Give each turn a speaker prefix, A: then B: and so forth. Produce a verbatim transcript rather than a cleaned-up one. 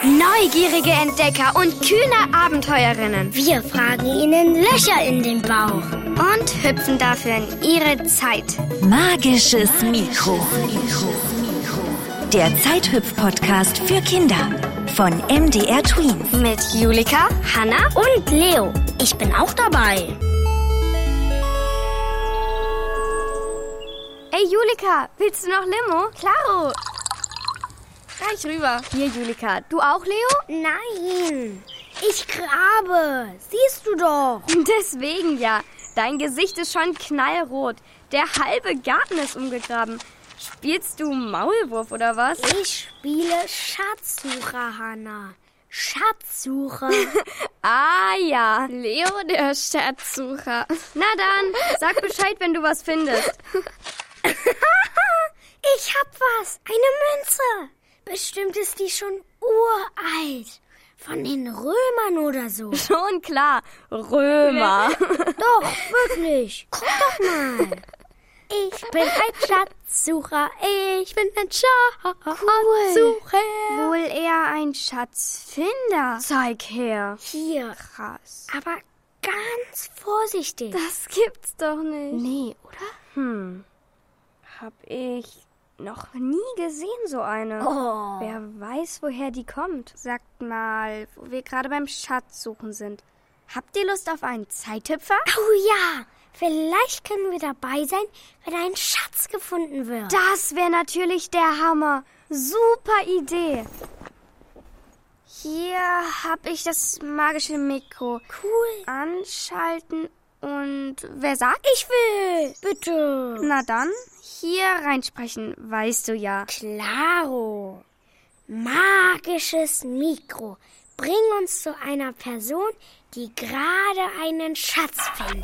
A: Neugierige Entdecker und kühne Abenteurerinnen.
B: Wir fragen ihnen Löcher in den Bauch.
A: Und hüpfen dafür in ihre Zeit.
C: Magisches Mikro. Der Zeithüpf-Podcast für Kinder von M D R Tweens.
A: Mit Julika, Hanna
B: Und Leo. Ich bin auch dabei.
A: Ey Julika, willst du noch Limo? Klaro. Reich rüber. Hier Julika, du auch Leo?
B: Nein, ich grabe. Siehst du doch.
A: Deswegen ja. Dein Gesicht ist schon knallrot. Der halbe Garten ist umgegraben. Spielst du Maulwurf oder was?
B: Ich spiele Schatzsucher, Hanna. Schatzsucher.
A: Ah ja, Leo der Schatzsucher. Na dann, sag Bescheid, wenn du was findest.
B: Ich hab was. Eine Münze. Bestimmt ist die schon uralt. Von den Römern oder so.
A: Schon klar, Römer.
B: Doch, wirklich. Guck doch mal. Ich bin ein Schatzsucher. Ich bin ein Schatzsucher.
A: Wohl eher ein Schatzfinder. Zeig her.
B: Hier.
A: Krass.
B: Aber ganz vorsichtig.
A: Das gibt's doch nicht. Nee, oder? Hm. Hab ich noch nie gesehen, so eine.
B: Oh.
A: Wer weiß, woher die kommt. Sagt mal, wo wir gerade beim Schatzsuchen sind. Habt ihr Lust auf einen Zeithüpfer?
B: Oh ja. Vielleicht können wir dabei sein, wenn ein Schatz gefunden wird.
A: Das wäre natürlich der Hammer. Super Idee. Hier hab ich das magische Mikro.
B: Cool.
A: Anschalten und wer sagt?
B: Ich will. Bitte.
A: Na dann, hier reinsprechen, weißt du ja.
B: Klaro. Magisches Mikro. Bring uns zu einer Person, die gerade einen Schatz findet.